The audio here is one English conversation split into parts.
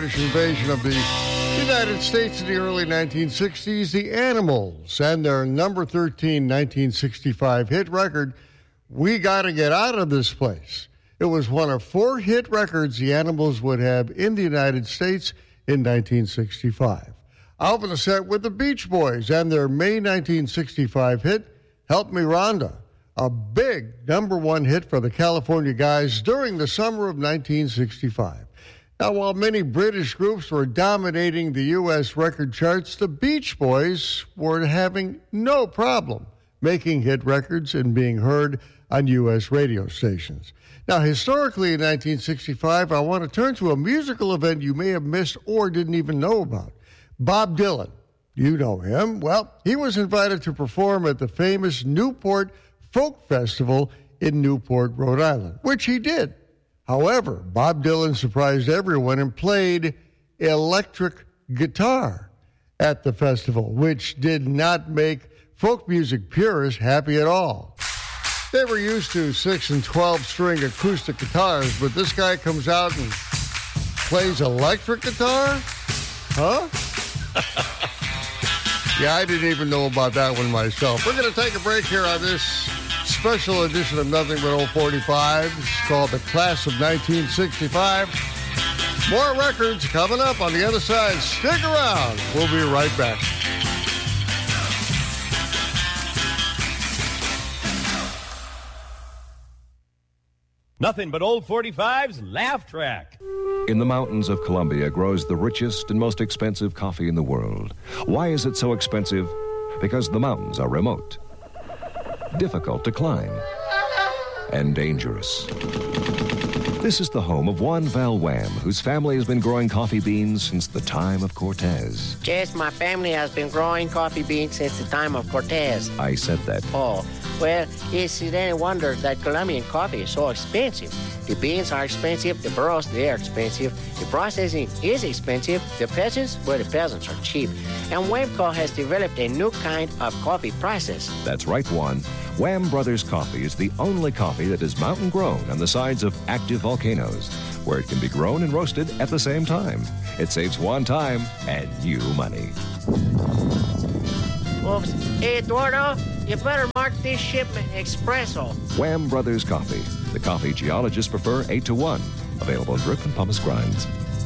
British invasion of the United States in the early 1960s, the Animals, and their number 13 1965 hit record, We Gotta Get Out of This Place. It was one of 4 hit records the Animals would have in the United States in 1965. I'll open the set with the Beach Boys and their May 1965 hit, Help Me Rhonda, a big number 1 hit for the California guys during the summer of 1965. Now, while many British groups were dominating the U.S. record charts, the Beach Boys were having no problem making hit records and being heard on U.S. radio stations. Now, historically in 1965, I want to turn to a musical event you may have missed or didn't even know about. Bob Dylan, you know him. Well, he was invited to perform at the famous Newport Folk Festival in Newport, Rhode Island, which he did. However, Bob Dylan surprised everyone and played electric guitar at the festival, which did not make folk music purists happy at all. They were used to 6 and 12-string acoustic guitars, but this guy comes out and plays electric guitar? Huh? Yeah, I didn't even know about that one myself. We're going to take a break here on this special edition of Nothing But Old 45. It's called The Class of 1965. More records coming up on the other side. Stick around. We'll be right back. Nothing But Old 45's Laugh Track. In the mountains of Colombia grows the richest and most expensive coffee in the world. Why is it so expensive? Because the mountains are remote, difficult to climb, and dangerous. This is the home of Juan Val Wham, whose family has been growing coffee beans since the time of Cortez. Yes, my family has been growing coffee beans since the time of Cortez. I said that. Oh, well, is it any wonder that Colombian coffee is so expensive? The beans are expensive, the burros, they're expensive, the processing is expensive, the peasants are cheap. And Whamco has developed a new kind of coffee process. That's right, Juan. Wham Brothers Coffee is the only coffee that is mountain grown on the sides of active volcanoes, where it can be grown and roasted at the same time. It saves Juan time and you money. Oops. Hey, Eduardo, you better mark this shipment espresso. Wham Brothers Coffee. The coffee geologists prefer 8-1. Available in drip and pumice grinds.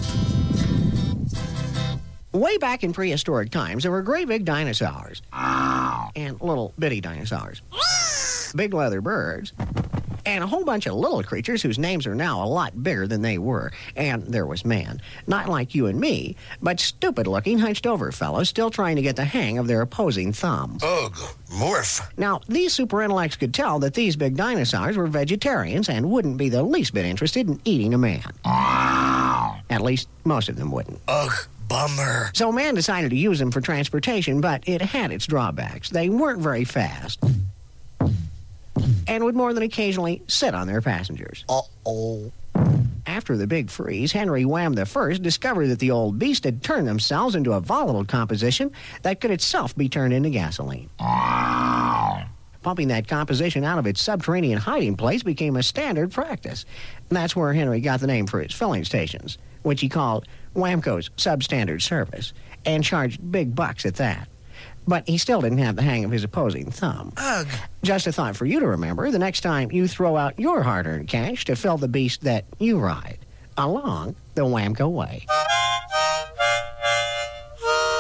Way back in prehistoric times, there were great big dinosaurs. And little bitty dinosaurs. Big leather birds. And a whole bunch of little creatures whose names are now a lot bigger than they were. And there was man. Not like you and me, but stupid-looking, hunched-over fellows still trying to get the hang of their opposing thumbs. Ugh, morph. Now, these super intellects could tell that these big dinosaurs were vegetarians and wouldn't be the least bit interested in eating a man. At least, most of them wouldn't. Ugh. Bummer. So man decided to use them for transportation, but it had its drawbacks. They weren't very fast and would more than occasionally sit on their passengers. Uh-oh. After the big freeze, Henry Wham I discovered that the old beast had turned themselves into a volatile composition that could itself be turned into gasoline. Pumping that composition out of its subterranean hiding place became a standard practice. And that's where Henry got the name for his filling stations, which he called Whamco's substandard service, and charged big bucks at that. But he still didn't have the hang of his opposing thumb. Ugh. Just a thought for you to remember the next time you throw out your hard-earned cash to fill the beast that you ride along the Whamco way.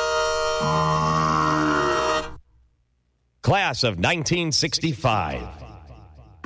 Class of 1965.